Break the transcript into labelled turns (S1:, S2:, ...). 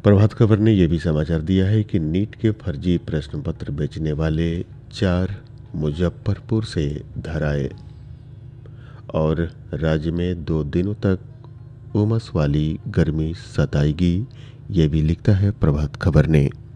S1: प्रभात खबर ने यह भी समाचार दिया है कि नीट के फर्जी प्रश्न पत्र बेचने वाले 4 मुजफ्फरपुर से धराए। और राज्य में 2 दिनों तक उमस वाली गर्मी सताएगी, ये भी लिखता है प्रभात खबर ने।